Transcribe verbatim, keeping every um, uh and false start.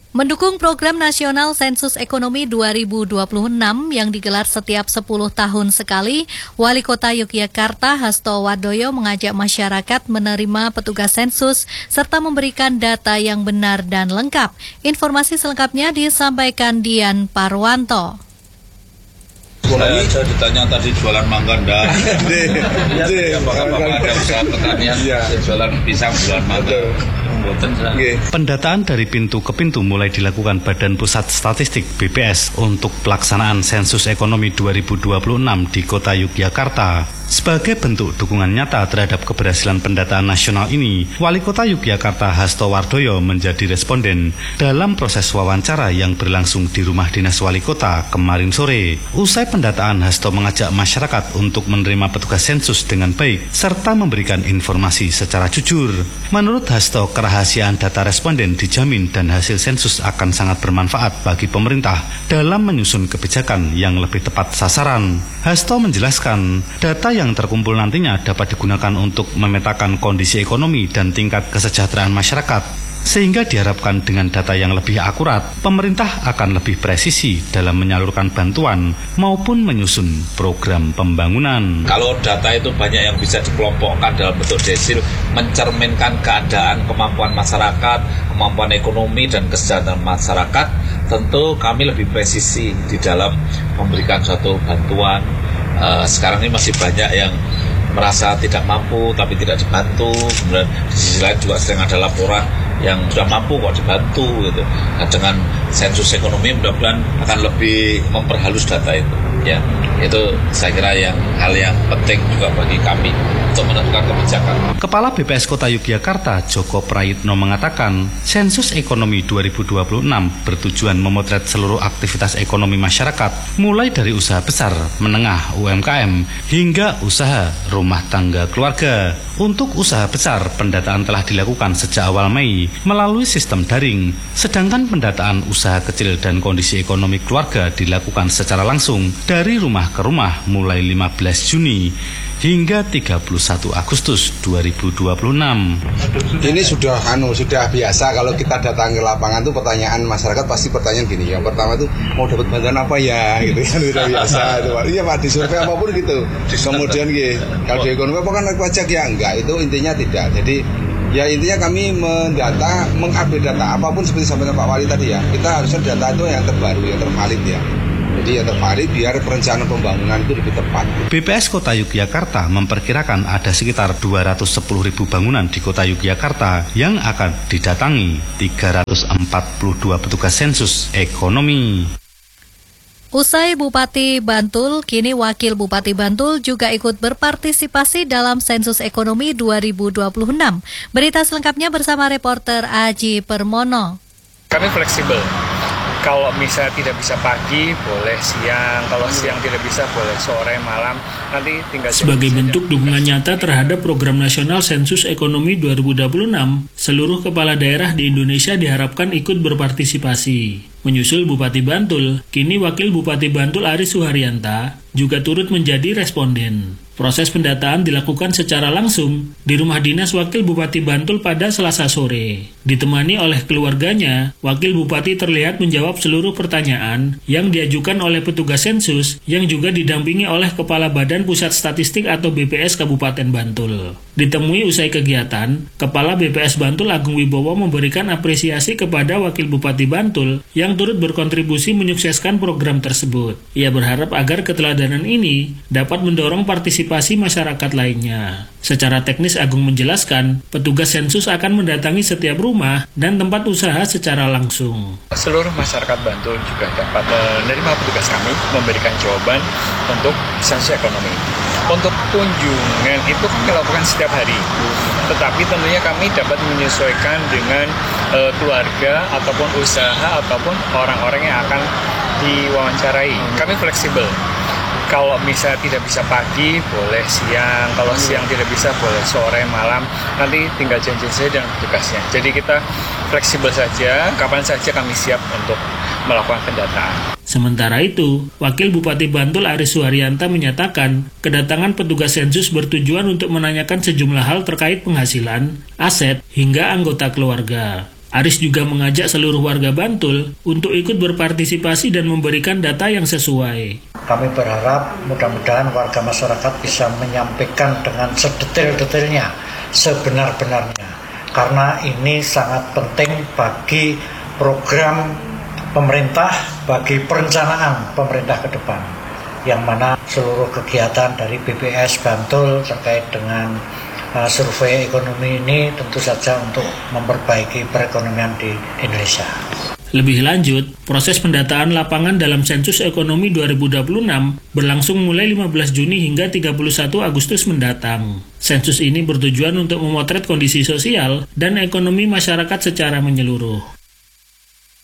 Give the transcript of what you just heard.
Mendukung program nasional Sensus Ekonomi dua ribu dua puluh enam yang digelar setiap sepuluh tahun sekali, Wali Kota Yogyakarta Hasto Wardoyo mengajak masyarakat menerima petugas sensus serta memberikan data yang benar dan lengkap. Informasi selengkapnya disampaikan Dian Parwanto. Saya, saya ditanya tadi jualan mangga enggak? Apakah Bapak ada usaha pertanian jualan pisang, jualan mangga? Pendataan dari pintu ke pintu mulai dilakukan Badan Pusat Statistik B P S untuk pelaksanaan Sensus Ekonomi dua ribu dua puluh enam di Kota Yogyakarta. Sebagai bentuk dukungan nyata terhadap keberhasilan pendataan nasional ini, Wali Kota Yogyakarta Hasto Wardoyo menjadi responden dalam proses wawancara yang berlangsung di Rumah Dinas Wali Kota kemarin sore. Usai pendataan, Hasto mengajak masyarakat untuk menerima petugas sensus dengan baik serta memberikan informasi secara jujur. Menurut Hasto, kerahasiaan data responden dijamin dan hasil sensus akan sangat bermanfaat bagi pemerintah dalam menyusun kebijakan yang lebih tepat sasaran. Hasto menjelaskan, data yang terkumpul nantinya dapat digunakan untuk memetakan kondisi ekonomi dan tingkat kesejahteraan masyarakat, sehingga diharapkan dengan data yang lebih akurat, pemerintah akan lebih presisi dalam menyalurkan bantuan maupun menyusun program pembangunan. Kalau data itu banyak yang bisa dikelompokkan dalam bentuk desil, mencerminkan keadaan kemampuan masyarakat, kemampuan ekonomi dan kesejahteraan masyarakat, tentu kami lebih presisi di dalam memberikan suatu bantuan. Uh, sekarang ini masih banyak yang merasa tidak mampu tapi tidak dibantu. Kemudian di sisi lain juga sering ada laporan yang sudah mampu kok dibantu gitu. Nah, dengan sensus ekonomi mudah-mudahan akan lebih memperhalus data itu. Ya, itu saya kira yang hal yang penting juga bagi kami untuk menentukan kebijakan. Kepala B P S Kota Yogyakarta Joko Prayitno mengatakan, Sensus Ekonomi dua ribu dua puluh enam bertujuan memotret seluruh aktivitas ekonomi masyarakat, mulai dari usaha besar, menengah, U M K M, hingga usaha rumah tangga keluarga. Untuk usaha besar, pendataan telah dilakukan sejak awal Mei melalui sistem daring, sedangkan pendataan usaha kecil dan kondisi ekonomi keluarga dilakukan secara langsung dari rumah ke rumah mulai lima belas Juni hingga tiga puluh satu Agustus dua ribu dua puluh enam. Ini sudah anu sudah biasa kalau kita datang ke lapangan tuh pertanyaan masyarakat pasti pertanyaan gini. Yang pertama tuh mau dapat bantuan apa ya gitu kan, sudah biasa itu Pak. Iya Pak, di survei apapun gitu. Kemudian gitu, kalau di ekonomi apa kan pajak ya enggak, itu intinya tidak. Jadi ya intinya kami mendata, mengupdate data apapun seperti sampaikan Pak Wali tadi ya. Kita harusnya data itu yang terbaru, yang tervalid ya. Jadi yang tervalid biar perencanaan pembangunan itu lebih tepat. B P S Kota Yogyakarta memperkirakan ada sekitar dua ratus sepuluh ribu bangunan di Kota Yogyakarta yang akan didatangi tiga ratus empat puluh dua petugas sensus ekonomi. Usai Bupati Bantul, kini Wakil Bupati Bantul juga ikut berpartisipasi dalam Sensus Ekonomi dua ribu dua puluh enam. Berita selengkapnya bersama reporter Aji Permono. Kami fleksibel. Kalau misalnya tidak bisa pagi, boleh siang. Kalau siang tidak bisa, boleh sore, malam. Nanti tinggal. Sebagai bentuk dukungan nyata terhadap program nasional Sensus Ekonomi dua ribu dua puluh enam, seluruh kepala daerah di Indonesia diharapkan ikut berpartisipasi. Menyusul Bupati Bantul, kini Wakil Bupati Bantul Aris Suharyanta juga turut menjadi responden. Proses pendataan dilakukan secara langsung di Rumah Dinas Wakil Bupati Bantul pada Selasa sore. Ditemani oleh keluarganya, Wakil Bupati terlihat menjawab seluruh pertanyaan yang diajukan oleh petugas sensus yang juga didampingi oleh Kepala Badan Pusat Statistik atau B P S Kabupaten Bantul. Ditemui usai kegiatan, Kepala B P S Bantul Agung Wibowo memberikan apresiasi kepada Wakil Bupati Bantul yang turut berkontribusi menyukseskan program tersebut. Ia berharap agar keteladanan ini dapat mendorong partisipasi masyarakat lainnya. Secara teknis Agung menjelaskan, petugas sensus akan mendatangi setiap rumah dan tempat usaha secara langsung. Seluruh masyarakat Bantul juga dapat menerima petugas kami memberikan jawaban untuk sensus ekonomi. Untuk kunjungan itu kami lakukan setiap hari, tetapi tentunya kami dapat menyesuaikan dengan e, keluarga ataupun usaha ataupun orang-orang yang akan diwawancarai. Kami fleksibel. Kalau misalnya tidak bisa pagi, boleh siang. Kalau siang tidak bisa, boleh sore, malam. Nanti tinggal janji saja dengan petugasnya. Jadi kita fleksibel saja, kapan saja kami siap untuk melakukan pendataan. Sementara itu, Wakil Bupati Bantul Aris Suharyanta menyatakan kedatangan petugas sensus bertujuan untuk menanyakan sejumlah hal terkait penghasilan, aset, hingga anggota keluarga. Aris juga mengajak seluruh warga Bantul untuk ikut berpartisipasi dan memberikan data yang sesuai. Kami berharap mudah-mudahan warga masyarakat bisa menyampaikan dengan sedetail-detailnya, sebenar-benarnya. Karena ini sangat penting bagi program pemerintah, bagi perencanaan pemerintah ke depan. Yang mana seluruh kegiatan dari B P S Bantul terkait dengan uh, survei ekonomi ini tentu saja untuk memperbaiki perekonomian di Indonesia. Lebih lanjut, proses pendataan lapangan dalam sensus ekonomi dua ribu dua puluh enam berlangsung mulai lima belas Juni hingga tiga puluh satu Agustus mendatang. Sensus ini bertujuan untuk memotret kondisi sosial dan ekonomi masyarakat secara menyeluruh.